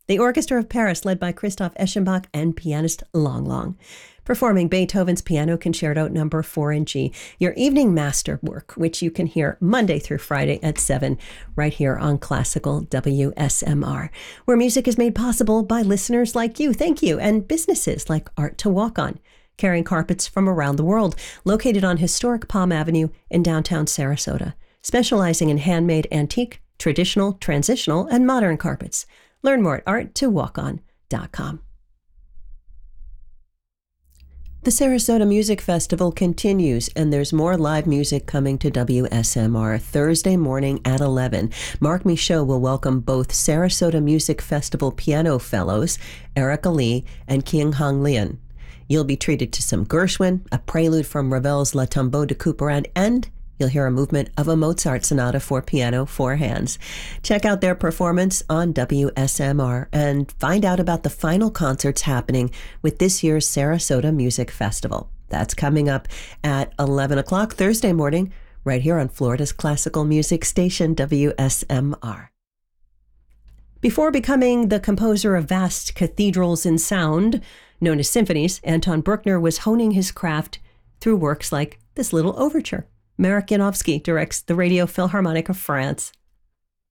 The Orchestra of Paris, led by Christoph Eschenbach and pianist Lang Lang, performing Beethoven's Piano Concerto No. 4 in G, your evening masterwork, which you can hear Monday through Friday at 7, right here on Classical WSMR, where music is made possible by listeners like you. Thank you. And businesses like Art to Walk On, carrying carpets from around the world, located on historic Palm Avenue in downtown Sarasota, specializing in handmade antique, traditional, transitional, and modern carpets. Learn more at arttowalkon.com. The Sarasota Music Festival continues, and there's more live music coming to WSMR Thursday morning at 11. Mark Michaud will welcome both Sarasota Music Festival piano fellows, Erica Lee and King Hong Lian. You'll be treated to some Gershwin, a prelude from Ravel's La Tombeau de Couperin, and you'll hear a movement of a Mozart sonata for piano, four hands. Check out their performance on WSMR and find out about the final concerts happening with this year's Sarasota Music Festival. That's coming up at 11 o'clock Thursday morning, right here on Florida's classical music station, WSMR. Before becoming the composer of vast cathedrals in sound, known as symphonies, Anton Bruckner was honing his craft through works like this little overture. Marek Janowski directs the Radio Philharmonic of France.